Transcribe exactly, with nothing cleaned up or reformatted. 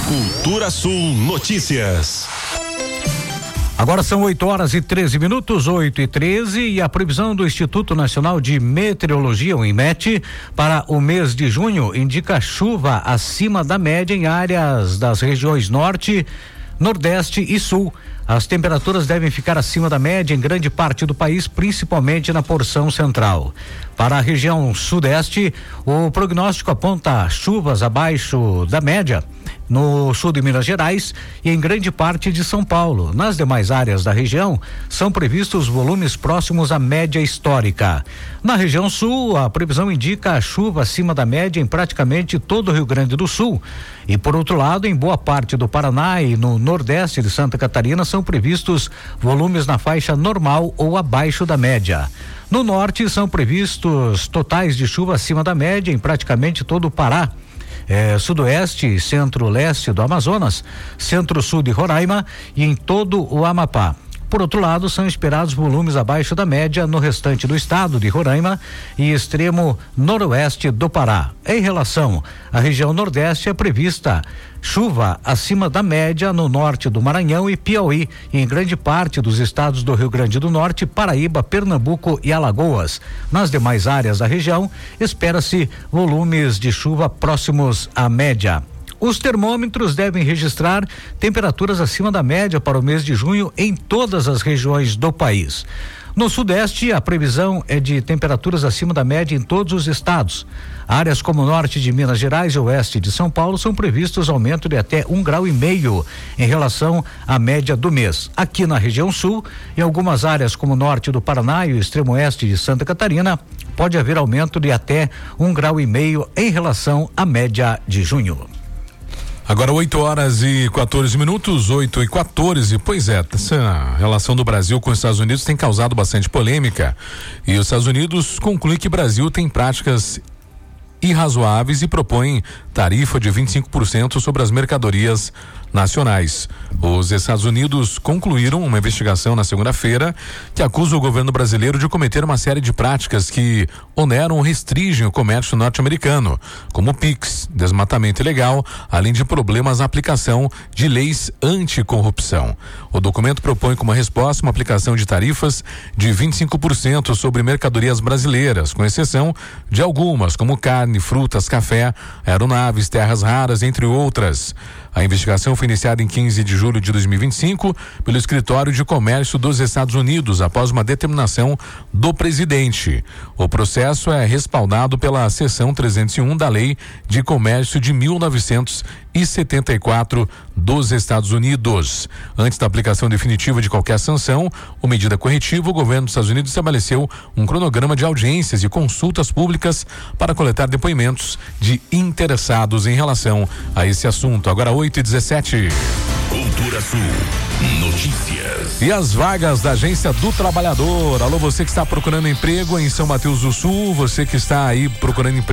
Cultura Sul Notícias. Agora são oito horas e treze minutos, oito e treze, e a previsão do Instituto Nacional de Meteorologia, o INMET, para o mês de junho indica chuva acima da média em áreas das regiões norte, nordeste e sul. As temperaturas devem ficar acima da média em grande parte do país, principalmente na porção central. Para a região sudeste, o prognóstico aponta chuvas abaixo da média no sul de Minas Gerais e em grande parte de São Paulo. Nas demais áreas da região, são previstos volumes próximos à média histórica. Na região sul, a previsão indica a chuva acima da média em praticamente todo o Rio Grande do Sul. E por outro lado, em boa parte do Paraná e no nordeste de Santa Catarina, são previstos volumes na faixa normal ou abaixo da média. No norte, são previstos totais de chuva acima da média em praticamente todo o Pará. É, sudoeste e centro-leste do Amazonas, centro-sul de Roraima e em todo o Amapá. Por outro lado, são esperados volumes abaixo da média no restante do estado de Roraima e extremo noroeste do Pará. Em relação à região nordeste, é prevista chuva acima da média no norte do Maranhão e Piauí e em grande parte dos estados do Rio Grande do Norte, Paraíba, Pernambuco e Alagoas. Nas demais áreas da região, espera-se volumes de chuva próximos à média. Os termômetros devem registrar temperaturas acima da média para o mês de junho em todas as regiões do país. No sudeste, a previsão é de temperaturas acima da média em todos os estados. Áreas como o norte de Minas Gerais e oeste de São Paulo são previstos aumento de até um grau e meio em relação à média do mês. Aqui na região sul, em algumas áreas como o norte do Paraná e o extremo oeste de Santa Catarina, pode haver aumento de até um grau e meio em relação à média de junho. Agora oito horas e quatorze minutos, oito e quatorze. Pois é, essa relação do Brasil com os Estados Unidos tem causado bastante polêmica. E os Estados Unidos concluem que o Brasil tem práticas irrazoáveis e propõem tarifa de vinte e cinco por cento sobre as mercadorias nacionais. Os Estados Unidos concluíram uma investigação na segunda-feira que acusa o governo brasileiro de cometer uma série de práticas que oneram ou restringem o comércio norte-americano, como Pix, desmatamento ilegal, além de problemas na aplicação de leis anticorrupção. O documento propõe como resposta uma aplicação de tarifas de vinte e cinco por cento sobre mercadorias brasileiras, com exceção de algumas, como carne, frutas, café, aeronaves, terras raras, entre outras. A investigação foi iniciada em quinze de julho de dois mil e vinte e cinco pelo Escritório de Comércio dos Estados Unidos, após uma determinação do presidente. O processo é respaldado pela seção trezentos e um da Lei de Comércio de mil novecentos e setenta e quatro dos Estados Unidos. Antes da aplicação definitiva de qualquer sanção ou medida corretiva, o governo dos Estados Unidos estabeleceu um cronograma de audiências e consultas públicas para coletar depoimentos de interessados em relação a esse assunto. Agora oito e dezessete. Cultura Sul Notícias. E as vagas da Agência do Trabalhador. Alô, você que está procurando emprego em São Mateus do Sul, você que está aí procurando emprego